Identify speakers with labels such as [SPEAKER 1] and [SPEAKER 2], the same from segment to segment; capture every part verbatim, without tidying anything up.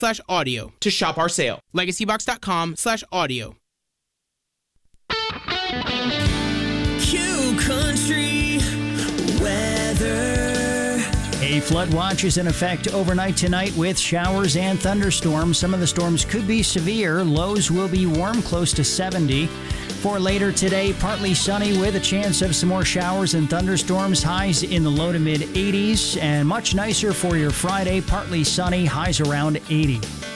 [SPEAKER 1] slash audio to shop our sale. legacybox.com slash audio.
[SPEAKER 2] Q Country weather.
[SPEAKER 3] A flood watch is in effect overnight tonight with showers and thunderstorms. Some of the storms could be severe. Lows will be warm, close to seventy. For later today, partly sunny with a chance of some more showers and thunderstorms. Highs in the low to mid eighties. And much nicer for your Friday, partly sunny, highs around eighty.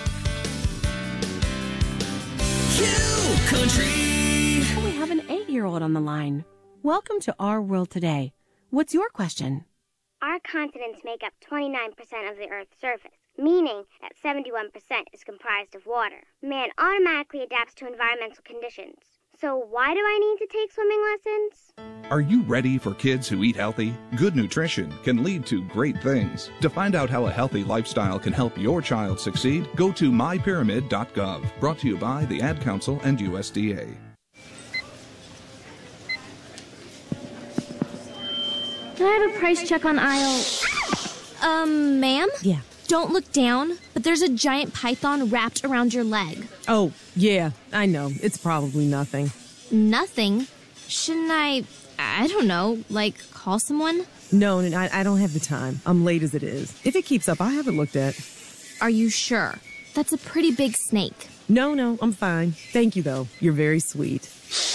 [SPEAKER 2] Q Country.
[SPEAKER 4] We have an eight-year-old on the line. Welcome to Our World Today. What's your question?
[SPEAKER 5] Our continents make up twenty-nine percent of the Earth's surface, meaning that seventy-one percent is comprised of water. Man automatically adapts to environmental conditions. So why do I need to take swimming lessons?
[SPEAKER 6] Are you ready for kids who eat healthy? Good nutrition can lead to great things. To find out how a healthy lifestyle can help your child succeed, go to my pyramid dot gov. Brought to you by the Ad Council and U S D A.
[SPEAKER 7] Can I have a price check on aisle... Um, ma'am?
[SPEAKER 8] Yeah.
[SPEAKER 7] Don't look down, but there's a giant python wrapped around your leg.
[SPEAKER 8] Oh, yeah, I know. It's probably nothing.
[SPEAKER 7] Nothing? Shouldn't I, I don't know, like, call someone?
[SPEAKER 8] No, I, I don't have the time. I'm late as it is. If it keeps up, I'll have it looked at.
[SPEAKER 7] Are you sure? That's a pretty big snake.
[SPEAKER 8] No, no, I'm fine. Thank you, though. You're very sweet.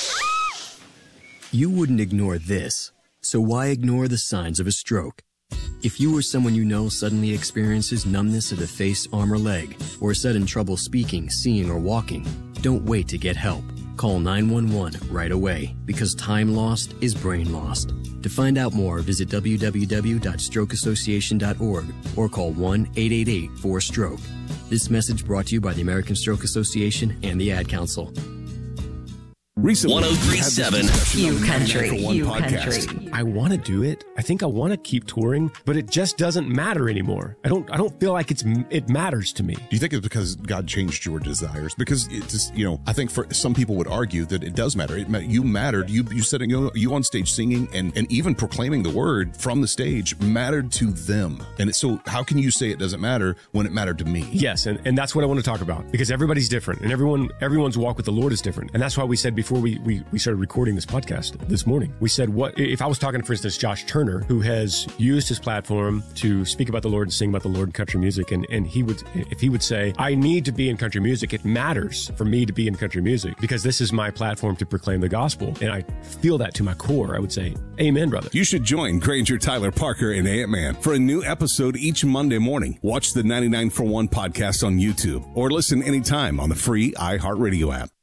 [SPEAKER 9] You wouldn't ignore this. So why ignore the signs of a stroke? If you or someone you know suddenly experiences numbness of the face, arm, or leg, or sudden trouble speaking, seeing, or walking, don't wait to get help. Call nine one one right away, because time lost is brain lost. To find out more, visit w w w dot stroke association dot org or call one eight eight eight four stroke. This message brought to you by the American Stroke Association and the Ad Council.
[SPEAKER 10] Recently,
[SPEAKER 11] one oh three point seven
[SPEAKER 10] Q
[SPEAKER 11] Country.
[SPEAKER 10] Q Country. I want to do it. I think I want to keep touring, but it just doesn't matter anymore. I don't. I don't feel like it's. It matters to me.
[SPEAKER 12] Do you think it's because God changed your desires? Because it's just, you know, I think for some people would argue that it does matter. It you mattered. You you said, you know, you on stage singing and and even proclaiming the word from the stage mattered to them. And so how can you say it doesn't matter when it mattered to me?
[SPEAKER 10] Yes, and and that's what I want to talk about, because everybody's different and everyone everyone's walk with the Lord is different, and that's why we said before. Before we, we, we started recording this podcast this morning, we said, what if I was talking to, for instance, Josh Turner, who has used his platform to speak about the Lord and sing about the Lord in country music, and, and he would, if he would say, I need to be in country music, it matters for me to be in country music because this is my platform to proclaim the gospel, and I feel that to my core, I would say, amen, brother.
[SPEAKER 13] You should join Granger, Tyler, Parker, and Ant-Man for a new episode each Monday morning. Watch the ninety-nine for one podcast on YouTube or listen anytime on the free iHeartRadio app.